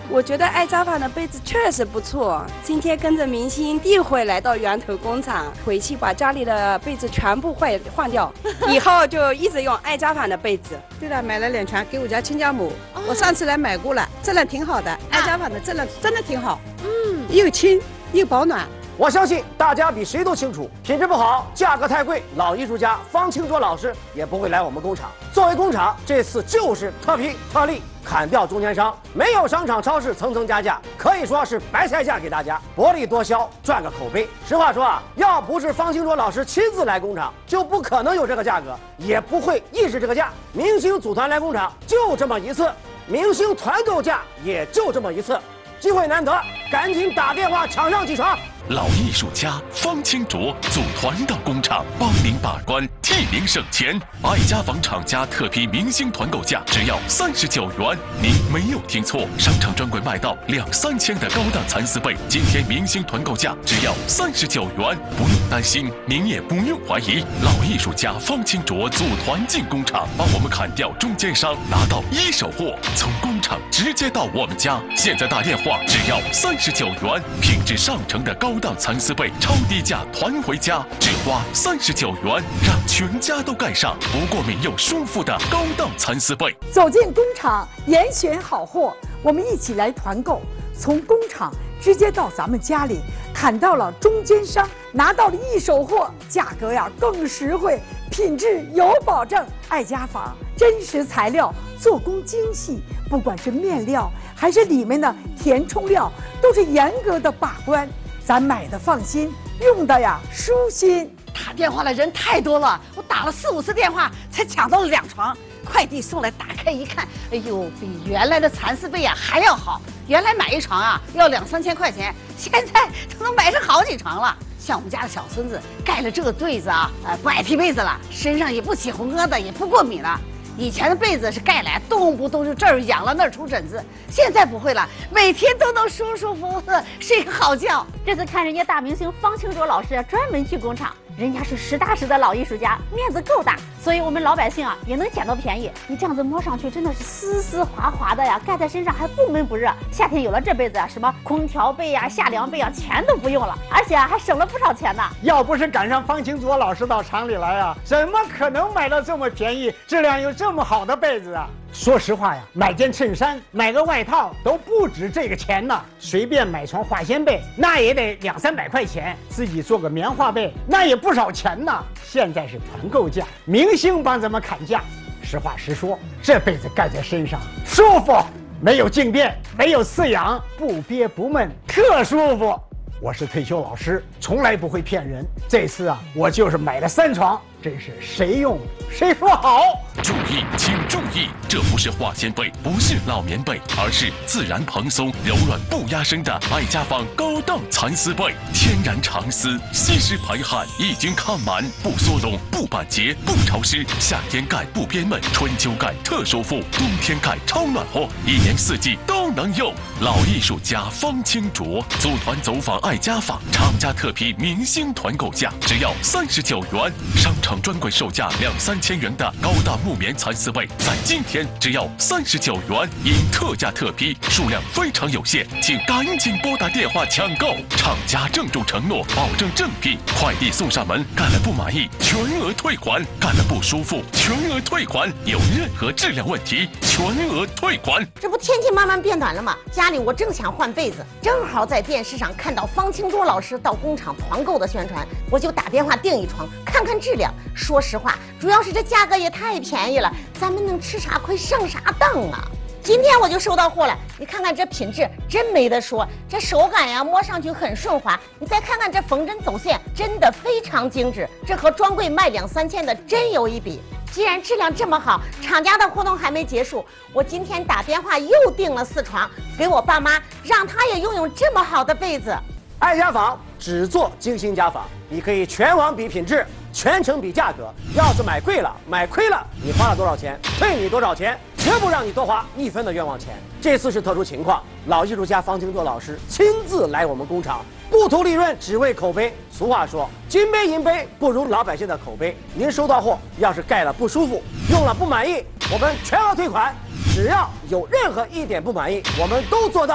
我觉得爱家纺的被子确实不错。今天跟着明星第一回来到源头工厂，回去把家里的被子全部换掉，以后就一直用爱家纺的被子。 对了，买了2床给我家亲家母，我上次来买过了，质量挺好的，爱家纺的质量真的挺好，又轻又保暖。 我相信大家比谁都清楚，品质不好，价格太贵，老艺术家方清卓老师也不会来我们工厂。作为工厂，这次就是特批特例，砍掉中间商，没有商场超市层层加价，可以说是白菜价给大家，薄利多销，赚个口碑。实话说啊，要不是方清卓老师亲自来工厂，就不可能有这个价格，也不会意识这个价。明星组团来工厂就这么一次，明星团购价也就这么一次，机会难得，赶紧打电话抢上几床。 老艺术家方清卓组团到工厂，帮您把关，替您省钱。爱家纺厂家特批明星团购价只要39元，您没有听错，商场专柜卖到2、3千的高档蚕丝被，今天明星团购价只要39元，不用担心，您也不用怀疑，老艺术家方清卓组团进工厂，帮我们砍掉中间商，拿到一手货，从工厂直接到我们家。现在打电话只要39元，品质上乘的高档蚕丝被超低价团回家，只花39元，让全家都盖上不过敏又舒服的高档蚕丝被。 走进工厂，严选好货，我们一起来团购，从工厂直接到咱们家里，砍到了中间商，拿到了一手货，价格呀更实惠，品质有保证。爱家纺真实材料，做工精细，不管是面料还是里面的填充料，都是严格的把关，咱买的放心，用的呀舒心。 打电话的人太多了，我打了4、5次电话才抢到了2床。快递送来，打开一看，哎呦，比原来的蚕丝被呀还要好。原来买1床啊要2、3千块钱，现在都能买上好几床了。像我们家的小孙子盖了这个对子啊，不爱踢被子了，身上也不起红疙瘩，也不过敏了。以前的被子是盖来动不动就这儿痒了那儿出疹子，现在不会了，每天都能舒舒服服的睡个好觉。 这次看人家大明星方清卓老师专门去工厂，人家是实打实的老艺术家，面子够大，所以我们老百姓啊也能捡到便宜。你这样子摸上去真的是丝丝滑滑的呀，盖在身上还不闷不热。夏天有了这被子啊，什么空调被呀、夏凉被呀，全都不用了，而且还省了不少钱呢。 要不是赶上方清卓老师到厂里来啊，怎么可能买到这么便宜、质量又这么好的被子啊？说实话呀，买件衬衫、买个外套都不止这个钱呢。随便买床化纤被，那也得200、300块钱；自己做个棉花被，那也不少钱呢。现在是团购价，明星帮咱们砍价。实话实说，这被子盖在身上舒服，没有静电，没有刺痒，不憋不闷，特舒服。我是退休老师，从来不会骗人。这次啊，我就是买了3床，真是谁用谁说好。 注意，请注意，这不是化纤被，不是老棉被，而是自然蓬松、柔软不压身的爱家纺高档蚕丝被，天然长丝，吸湿排汗，一经抗螨，不缩动，不板结，不潮湿。夏天盖不憋闷，春秋盖特舒服，冬天盖超暖和，1年4季都能用。老艺术家方清卓组团走访爱家纺，厂家特批明星团购价只要39元，商场专柜售价2、3千元的高档木棉蚕丝被，在今天只要39元，因特价特批，数量非常有限，请赶紧拨打电话抢购。厂家郑重承诺，保证正品，快递送上门，干了不满意全额退款，干了不舒服全额退款，有任何质量问题全额退款。 这不天气慢慢变暖了吗？家里我正想换被子，正好在电视上看到方清卓老师到工厂团购的宣传，我就打电话订1床，看看质量。说实话，主要是这价格也太便宜了，咱们能吃啥亏上啥当啊！今天我就收到货了，你看看这品质真没得说，这手感呀摸上去很顺滑，你再看看这缝针走线，真的非常精致，这和专柜卖2、3千的真有一比。既然质量这么好，厂家的活动还没结束，我今天打电话又订了4床，给我爸妈，让他也拥有这么好的被子。 爱家纺只做精心家纺，你可以全网比品质，全程比价格。要是买贵了、买亏了，你花了多少钱，退你多少钱，绝不让你多花1分的冤枉钱。这次是特殊情况，老艺术家方清卓老师亲自来我们工厂，不图利润，只为口碑。俗话说，金杯银杯不如老百姓的口碑。您收到货，要是盖了不舒服，用了不满意，我们全额退款。只要有任何一点不满意，我们都做到